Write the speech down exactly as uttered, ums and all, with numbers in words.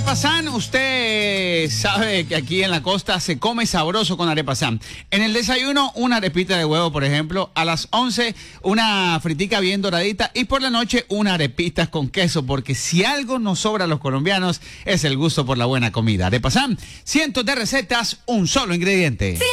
Arepasán, usted sabe que aquí en la costa se come sabroso con arepasán. En el desayuno, una arepita de huevo, por ejemplo. A las once, una fritica bien doradita. Y por la noche, una arepita con queso. Porque si algo nos sobra a los colombianos, es el gusto por la buena comida. Arepasán, cientos de recetas, un solo ingrediente.